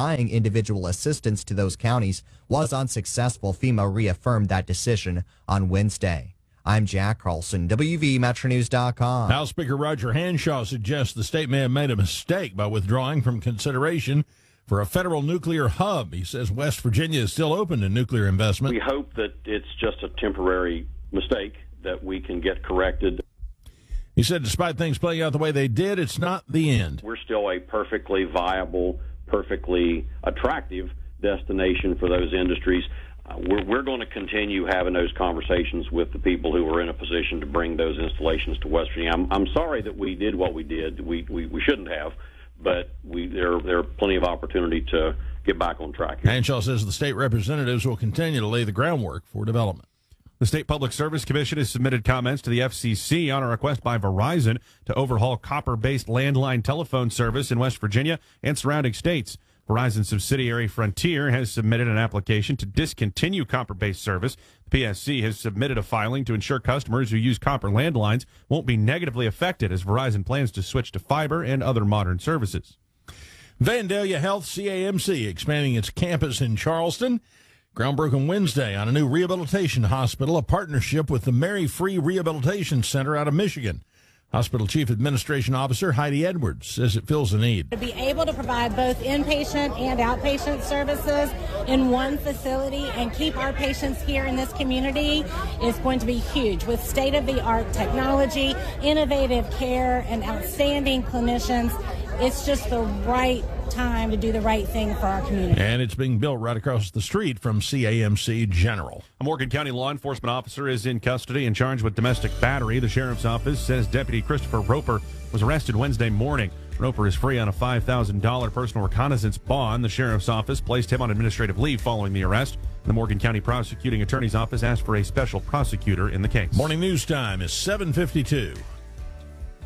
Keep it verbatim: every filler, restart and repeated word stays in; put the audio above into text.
denying individual assistance to those counties was unsuccessful. FEMA reaffirmed that decision on Wednesday. I'm Jack Carlson, W V Metro News dot com. House Speaker Roger Hanshaw suggests the state may have made a mistake by withdrawing from consideration for a federal nuclear hub. He says West Virginia is still open to nuclear investment. We hope that it's just a temporary mistake that we can get corrected. He said despite things playing out the way they did, it's not the end. We're still a perfectly viable, perfectly attractive destination for those industries. Uh, we're, we're going to continue having those conversations with the people who are in a position to bring those installations to West Virginia. I'm, I'm sorry that we did what we did. We, we, we shouldn't have, but we, there, there are plenty of opportunity to get back on track here. Hanshaw says the state representatives will continue to lay the groundwork for development. The State Public Service Commission has submitted comments to the F C C on a request by Verizon to overhaul copper-based landline telephone service in West Virginia and surrounding states. Verizon subsidiary Frontier has submitted an application to discontinue copper-based service. The P S C has submitted a filing to ensure customers who use copper landlines won't be negatively affected as Verizon plans to switch to fiber and other modern services. Vandalia Health C A M C expanding its campus in Charleston. Groundbreaking Wednesday on a new rehabilitation hospital, a partnership with the Mary Free Rehabilitation Center out of Michigan. Hospital Chief Administration Officer Heidi Edwards says it fills a need. To be able to provide both inpatient and outpatient services in one facility and keep our patients here in this community is going to be huge. With state-of-the-art technology, innovative care, and outstanding clinicians, it's just the right time to do the right thing for our community. And it's being built right across the street from C A M C General. A Morgan County law enforcement officer is in custody and charged with domestic battery. The sheriff's office says Deputy Christopher Roper was arrested Wednesday morning. Roper is free on a five thousand dollars personal reconnaissance bond. The sheriff's office placed him on administrative leave following the arrest. The Morgan County Prosecuting Attorney's Office asked for a special prosecutor in the case. Morning news time is seven fifty-two.